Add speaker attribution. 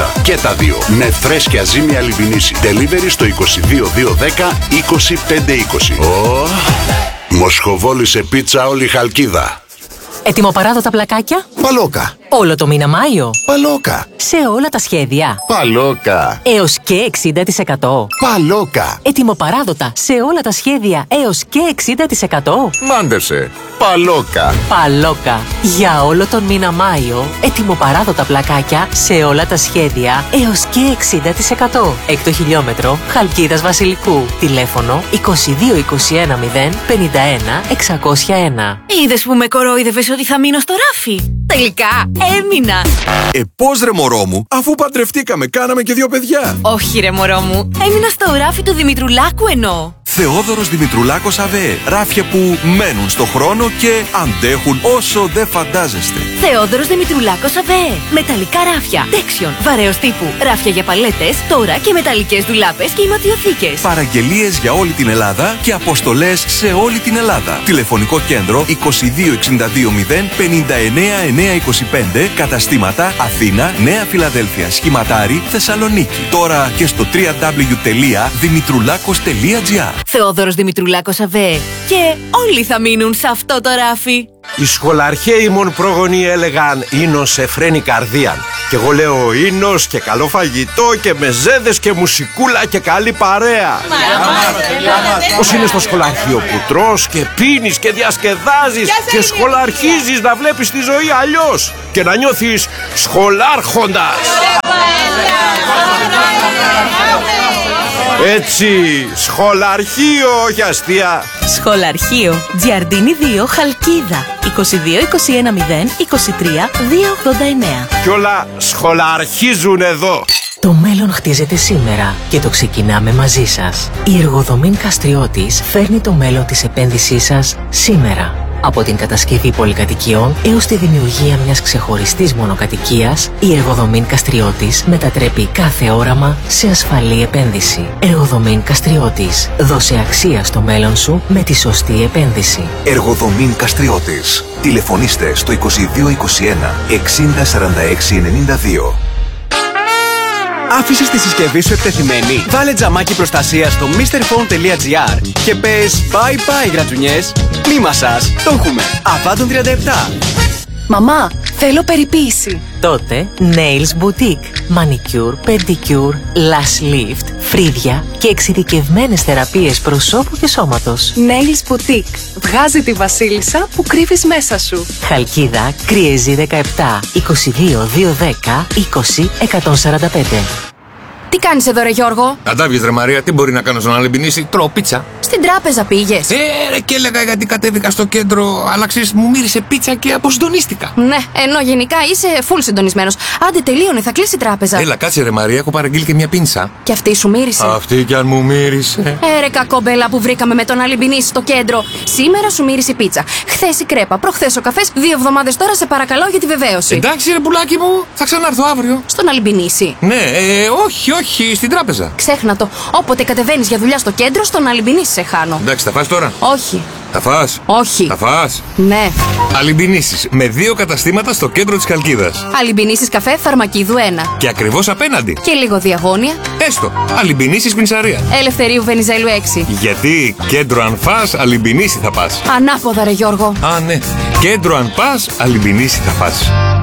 Speaker 1: πίτσα. Και τα δύο με φρέσκια ζύμη Αλιμπινίση. Delivery στο 22210 20520. Μοσχοβόλησε πίτσα όλη η Χαλκίδα.
Speaker 2: Ετοιμοπαράδοτα πλακάκια.
Speaker 3: Παλόκα.
Speaker 2: Όλο το μήνα Μάιο.
Speaker 3: Παλόκα.
Speaker 2: Σε όλα τα σχέδια.
Speaker 3: Παλόκα.
Speaker 2: Έως και 60%.
Speaker 3: Παλόκα.
Speaker 2: Ετοιμοπαράδοτα σε όλα τα σχέδια έως και 60%.
Speaker 3: Μάντεψε. Παλόκα.
Speaker 2: Παλόκα. Για όλο τον μήνα Μάιο, ετοιμοπαράδοτα πλακάκια σε όλα τα σχέδια έως και 60%. Έκτο χιλιόμετρο, Χαλκίδας Βασιλικού. Τηλέφωνο 2221 051 601.
Speaker 4: Είδες που με κορόιδευες ότι θα μείνω στο ράφι? Τελικά έμεινα.
Speaker 5: Πώς ρε μωρό μου, αφού παντρευτήκαμε, κάναμε και 2 παιδιά.
Speaker 4: Όχι ρε μωρό μου, έμεινα στο ράφι του Δημητρουλάκου εννοώ.
Speaker 5: Θεόδωρος Δημητρουλάκος ΑΒΕ. Ράφια που μένουν στο χρόνο και αντέχουν όσο δεν φαντάζεστε.
Speaker 4: Θεόδωρος Δημητρουλάκος ΑΒΕ. Μεταλλικά ράφια, τέξιον, βαρέως τύπου. Ράφια για παλέτες, τώρα και μεταλλικές ντουλάπες και ηματιοθήκες.
Speaker 5: Παραγγελίες για όλη την Ελλάδα και αποστολές σε όλη την Ελλάδα. Τηλεφωνικό κέντρο 2262 0 59 925. Καταστήματα Αθήνα, Νέα Φιλαδέλφια, Σχηματάρι, Θεσσαλονίκη. Τώρα και στο www.dimitroulakos.gr.
Speaker 4: Θεόδωρος Δημητρουλάκος ΑΒΕ. Και όλοι θα μείνουν σε αυτό το ράφι.
Speaker 6: Οι σχολαρχαίοι μον πρόγονοι έλεγαν «Ίνος εφραίνει καρδίαν». Και εγώ λέω «Ίνος και καλό φαγητό και μεζέδες και μουσικούλα και καλή παρέα». Πώς είναι στο σχολαρχείο που τρως και πίνεις και διασκεδάζεις και σχολαρχίζεις να βλέπεις τη ζωή αλλιώς και να νιώθεις σχολάρχοντας. Έτσι, σχολαρχείο, όχι αστεία.
Speaker 4: Σχολαρχείο, Τζιαρντίνη 2, Χαλκίδα. 2221 0 23 289.
Speaker 6: Κι όλα σχολαρχίζουν εδώ.
Speaker 2: Το μέλλον χτίζεται σήμερα και το ξεκινάμε μαζί σας. Η Εργοδομήν Καστριώτης φέρνει το μέλλον της επένδυσής σας σήμερα. Από την κατασκευή πολυκατοικιών έως τη δημιουργία μιας ξεχωριστής μονοκατοικίας, η Εργοδομήν Καστριώτης μετατρέπει κάθε όραμα σε ασφαλή επένδυση. Εργοδομήν Καστριώτης. Δώσε αξία στο μέλλον σου με τη σωστή επένδυση.
Speaker 7: Εργοδομήν Καστριώτης. Τηλεφωνήστε στο 2221 60 46 92.
Speaker 8: Άφησες τη συσκευή σου εκτεθειμένη? Βάλε τζαμάκι προστασίας στο MrPhone.gr και πες bye bye γρατζουνιές. Μη μασάς, το έχουμε. Αβάντων 37.
Speaker 4: Μαμά, θέλω περιποίηση.
Speaker 2: Τότε Nails Boutique. Manicure, pedicure, lash lift, φρύδια και εξειδικευμένες θεραπείες προσώπου και σώματος.
Speaker 9: Nails Boutique. Βγάζει τη βασίλισσα που κρύβεις μέσα σου.
Speaker 2: Χαλκίδα, Κριεζή 17, 22 210 20 145.
Speaker 4: Τι κάνεις εδώ ρε Γιώργο?
Speaker 10: Αντάβιες ρε Μαρία, τι μπορεί να κάνω στον Αλεμπινίση? Τρώω πίτσα.
Speaker 4: Στην τράπεζα πήγες?
Speaker 10: Ρε, και έλεγα γιατί κατέβηκα στο κέντρο, αλλά ξέρεις, μου μύρισε πίτσα και αποσυντονίστηκα.
Speaker 4: Ναι, ενώ γενικά είσαι full συντονισμένος. Άντε τελείωνε, θα κλείσει η τράπεζα.
Speaker 10: Έλα, κάτσε ρε Μαρία, έχω παραγγείλει και μια πίνσα.
Speaker 4: Και αυτή σου μύρισε?
Speaker 10: Αυτή κι αν μου μύρισε.
Speaker 4: Ρε κακόμπελα που βρήκαμε με τον Αλεμπινίση στο κέντρο. Σήμερα σου μύρισε η πίτσα. Χθες η κρέπα, προχθές ο καφές. 2 εβδομάδες τώρα σε παρακαλώ για τη βεβαίωση.
Speaker 10: Εντάξει ρε πουλάκι μου, θα ξανάρθω αύριο.
Speaker 4: Στον Αλεμπινίση?
Speaker 10: Ναι, όχι, στην τράπεζα.
Speaker 4: Ξέχνα το. Όποτε κατεβαίνεις για δουλειά στο κέντρο, στον Αλεμπινίση σε χάνω.
Speaker 10: Εντάξει, θα φας τώρα?
Speaker 4: Όχι.
Speaker 10: Θα φας?
Speaker 4: Όχι.
Speaker 10: Θα φας?
Speaker 4: Ναι.
Speaker 10: Αλεμπινίσεις με 2 καταστήματα στο κέντρο της Χαλκίδας.
Speaker 4: Αλεμπινίσεις καφέ Φαρμακίδου 1.
Speaker 10: Και ακριβώς απέναντι.
Speaker 4: Και λίγο διαγώνια.
Speaker 10: Έστω. Αλεμπινίσεις Πινσαρία.
Speaker 4: Ελευθερίου Βενιζέλου 6.
Speaker 10: Γιατί κέντρο αν φας, Αλεμπινίση θα πας.
Speaker 4: Ανάποδα ρε Γιώργο.
Speaker 10: Α, ναι. Κέντρο αν πας, Αλεμπινίση θα πας.